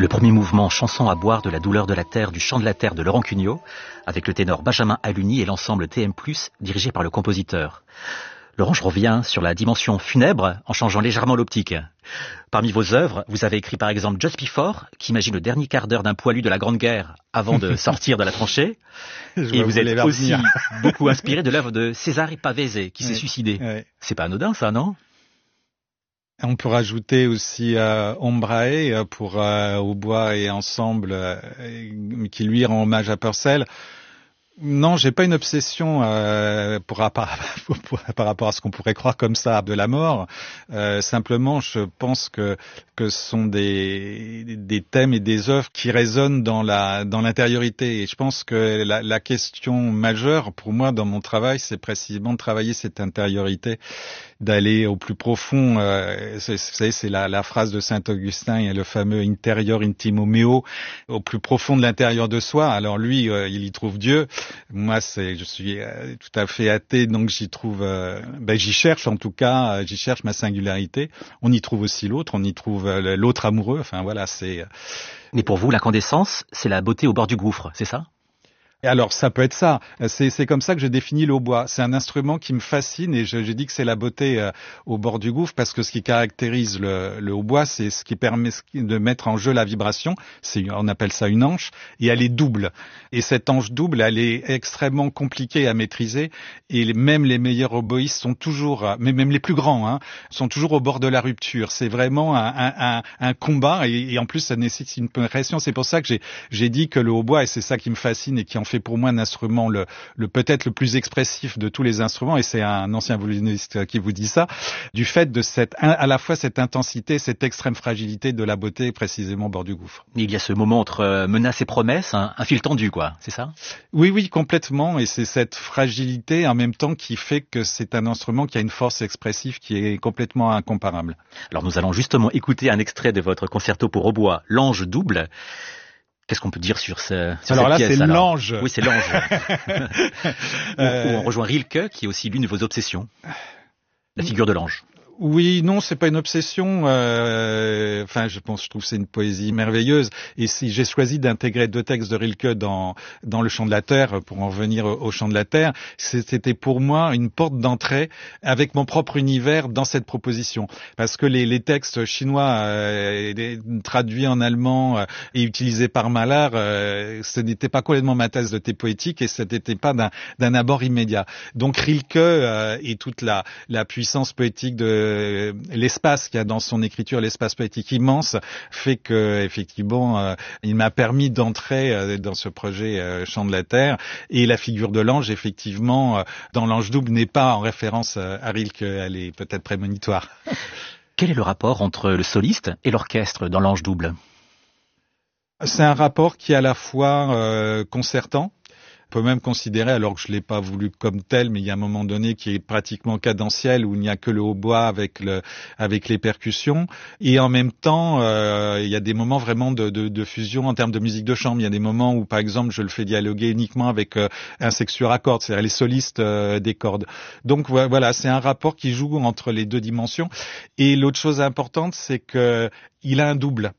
Le premier mouvement, chanson à boire de la douleur de la terre du chant de la terre de Laurent Cugnot, avec le ténor Benjamin Aluni et l'ensemble TM+, dirigé par le compositeur. Laurent, je reviens sur la dimension funèbre en changeant légèrement l'optique. Parmi vos œuvres, vous avez écrit par exemple Just Before, qui imagine le dernier quart d'heure d'un poilu de la Grande Guerre avant de sortir de la tranchée. Et vous êtes aussi beaucoup inspiré de l'œuvre de Cesare Pavese, qui s'est suicidé. Ouais. C'est pas anodin ça, non ? On peut rajouter aussi Ombrae pour Hautbois et Ensemble, qui lui rend hommage à Purcell. Non, j'ai pas une obsession par rapport à ce qu'on pourrait croire comme ça de la mort. Simplement, je pense que ce sont des thèmes et des œuvres qui résonnent dans l'intériorité. Et je pense que la question majeure pour moi dans mon travail, c'est précisément de travailler cette intériorité, d'aller au plus profond. Vous savez, c'est la phrase de Saint Augustin, il y a le fameux interior intimo meo, au plus profond de l'intérieur de soi. Alors lui, il y trouve Dieu. Moi, je suis tout à fait athée, donc j'y cherche en tout cas, j'y cherche ma singularité. On y trouve aussi l'autre, on y trouve l'autre amoureux. Enfin voilà, c'est. Mais pour vous, l'incandescence, c'est la beauté au bord du gouffre, c'est ça ? Et alors, ça peut être ça. C'est comme ça que je définis le hautbois. C'est un instrument qui me fascine et je dis que c'est la beauté au bord du gouffre parce que ce qui caractérise le hautbois, c'est ce qui permet de mettre en jeu la vibration. On appelle ça une anche et elle est double. Et cette anche double, elle est extrêmement compliquée à maîtriser et même les meilleurs oboïstes sont toujours, mais même les plus grands, sont toujours au bord de la rupture. C'est vraiment un combat et en plus, ça nécessite une pression. C'est pour ça que j'ai dit que le hautbois, et c'est ça qui me fascine et qui en fait pour moi un instrument peut-être le plus expressif de tous les instruments, et c'est un ancien violoniste qui vous dit ça, du fait de à la fois cette intensité, cette extrême fragilité de la beauté précisément au bord du gouffre. Mais il y a ce moment entre menace et promesse, un fil tendu, quoi, c'est ça ? Oui, complètement, et c'est cette fragilité en même temps qui fait que c'est un instrument qui a une force expressive qui est complètement incomparable. Alors nous allons justement écouter un extrait de votre concerto pour hautbois, L'Ange double. Qu'est-ce qu'on peut dire sur cette pièce ? Alors là, c'est l'ange. Oui, c'est l'ange. Où on rejoint Rilke, qui est aussi l'une de vos obsessions. La figure de l'ange. Oui, non, c'est pas une obsession. Je trouve que c'est une poésie merveilleuse. Et si j'ai choisi d'intégrer 2 textes de Rilke dans Le Chant de la Terre, pour en revenir au Chant de la Terre, c'était pour moi une porte d'entrée avec mon propre univers dans cette proposition. Parce que les textes chinois traduits en allemand et utilisés par Mahler, ce n'était pas complètement ma thèse de thé poétique et ce n'était pas d'un abord immédiat. Donc Rilke et toute la puissance poétique de l'espace qu'il y a dans son écriture, l'espace poétique immense, fait que effectivement, il m'a permis d'entrer dans ce projet Chant de la Terre. Et la figure de l'ange, effectivement, dans l'ange double, n'est pas en référence à Rilke, elle est peut-être prémonitoire. Quel est le rapport entre le soliste et l'orchestre dans l'ange double ? C'est un rapport qui est à la fois concertant. On peut même considérer, alors que je l'ai pas voulu comme tel, mais il y a un moment donné qui est pratiquement cadentiel, où il n'y a que le hautbois avec les percussions. Et en même temps, il y a des moments vraiment de fusion en termes de musique de chambre. Il y a des moments où, par exemple, je le fais dialoguer uniquement avec un sextuor à cordes, c'est-à-dire les solistes des cordes. Donc voilà, c'est un rapport qui joue entre les 2 dimensions. Et l'autre chose importante, c'est que il a un double.